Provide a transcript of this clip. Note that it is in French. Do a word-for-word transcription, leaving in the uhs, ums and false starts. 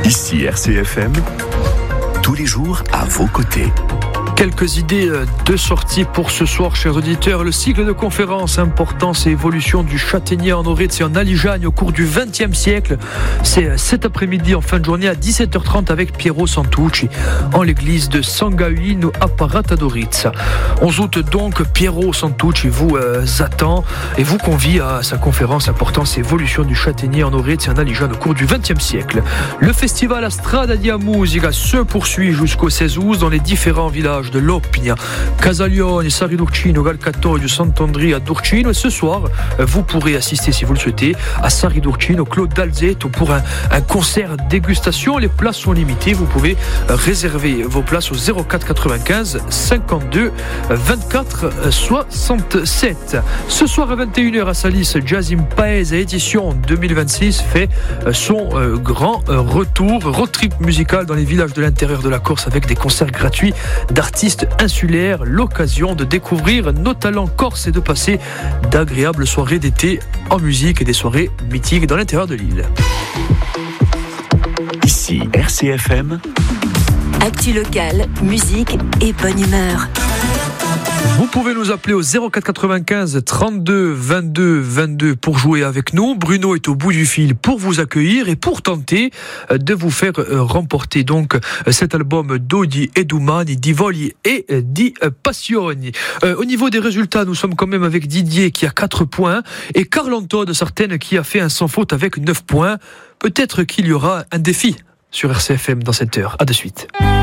Ici R C F M, tous les jours à vos côtés. Quelques idées de sortie pour ce soir, chers auditeurs. Le cycle de conférences Importance et évolution du châtaignier en Auritz et en Alijagne au cours du vingtième siècle. C'est cet après-midi en fin de journée à dix-sept heures trente avec Piero Santucci en l'église de Sangaino à Parata d'Auritz. onze août donc, Piero Santucci vous euh, attend et vous convie à sa conférence Importance et évolution du châtaignier en Auritz et en Alijagne au cours du vingtième siècle. Le festival A Strada di Musica se poursuit jusqu'au seize août dans les différents villages de Lopigna, Casaglione, Saridurcino, Galcatoio, Sant'Andrea à Durcino. Et ce soir, vous pourrez assister, si vous le souhaitez, à Saridurcino, Claude Dalzetto pour un, un concert dégustation. Les places sont limitées. Vous pouvez réserver vos places au zéro quatre quatre-vingt-quinze cinquante-deux vingt-quatre soixante-sept. Ce soir à vingt et une heures à Salis, Jazz in Paese édition deux mille vingt-six fait son grand retour. Road trip musical dans les villages de l'intérieur de la Corse avec des concerts gratuits d'artistes insulaires, l'occasion de découvrir nos talents corses et de passer d'agréables soirées d'été en musique et des soirées mythiques dans l'intérieur de l'île. Ici R C F M. Actu locale, musique et bonne humeur. Vous pouvez nous appeler au zéro quatre quatre-vingt-quinze trente-deux vingt-deux vingt-deux pour jouer avec nous. Bruno est au bout du fil pour vous accueillir et pour tenter de vous faire remporter donc cet album d'Odi e Domani, di Voglie et di Passioni. Au niveau des résultats, nous sommes quand même avec Didier qui a quatre points et Carl-Anton de Sartène qui a fait un sans faute avec neuf points. Peut-être qu'il y aura un défi sur R C F M dans cette heure. À de suite.